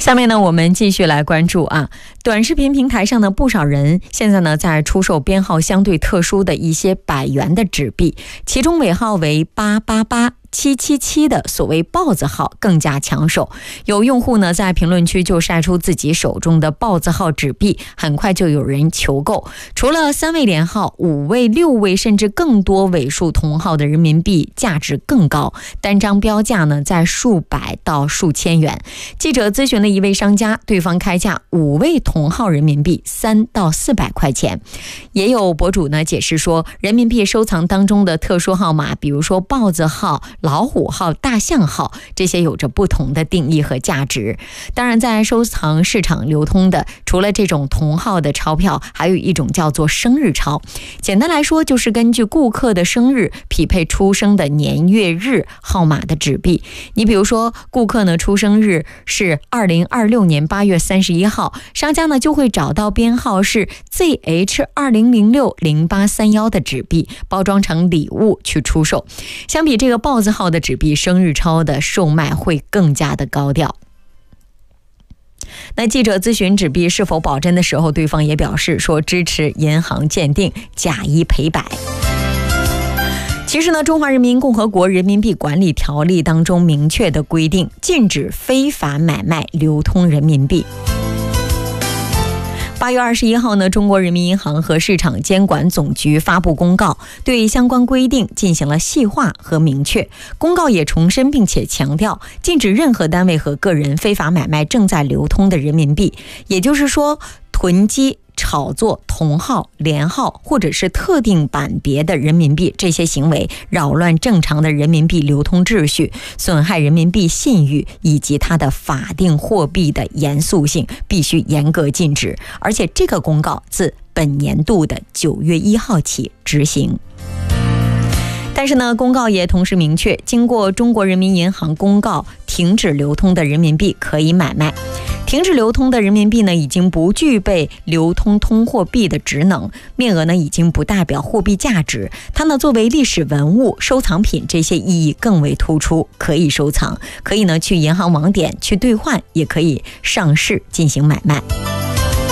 下面呢，我们继续来关注短视频平台上呢，不少人现在呢在出售编号相对特殊的一些100元的纸币，其中尾号为888。777的所谓豹子号更加抢手，有用户呢在评论区就晒出自己手中的豹子号纸币，很快就有人求购。除了3位连号、5位、6位甚至更多尾数同号的人民币价值更高，单张标价呢在数百到数千元。记者咨询了一位商家，对方开价5位同号人民币3到400块钱。也有博主呢解释说，人民币收藏当中的特殊号码，比如说豹子号、老虎号、大象号，这些有着不同的定义和价值。当然，在收藏市场流通的，除了这种同号的钞票，还有一种叫做生日钞。简单来说，就是根据顾客的生日匹配出生的年月日号码的纸币。你比如说，顾客呢出生日是2026年8月31号，商家呢就会找到编号是 ZH20060831 的纸币，包装成礼物去出售。相比这个豹子号的纸币，生日钞的售卖会更加的高调。那记者咨询纸币是否保真的时候，对方也表示说支持银行鉴定，假一赔百。其实呢，中华人民共和国人民币管理条例当中明确的规定，禁止非法买卖流通人民币。8月21号呢，中国人民银行和市场监管总局发布公告，对相关规定进行了细化和明确。公告也重申并且强调，禁止任何单位和个人非法买卖正在流通的人民币，也就是说，囤积、炒作同号、连号或者是特定版别的人民币，这些行为扰乱正常的人民币流通秩序，损害人民币信誉以及它的法定货币的严肃性，必须严格禁止。而且这个公告自本年度的9月1号起执行。但是呢，公告也同时明确，经过中国人民银行公告停止流通的人民币可以买卖。停止流通的人民币呢，已经不具备流通通货币的职能，面额呢已经不代表货币价值，它呢作为历史文物、收藏品，这些意义更为突出，可以收藏，可以呢去银行网点去兑换，也可以上市进行买卖。